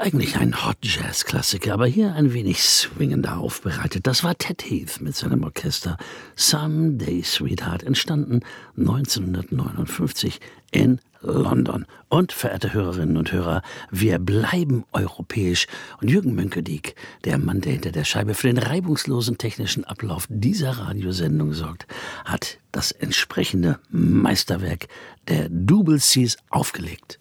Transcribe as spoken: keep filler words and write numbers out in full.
Eigentlich ein Hot-Jazz-Klassiker, aber hier ein wenig swingender aufbereitet. Das war Ted Heath mit seinem Orchester Someday Sweetheart, entstanden neunzehnhundertneunundfünfzig in London. Und, verehrte Hörerinnen und Hörer, wir bleiben europäisch. Und Jürgen Mönckediek, der Mann, der hinter der Scheibe für den reibungslosen technischen Ablauf dieser Radiosendung sorgt, hat das entsprechende Meisterwerk der Double C's aufgelegt.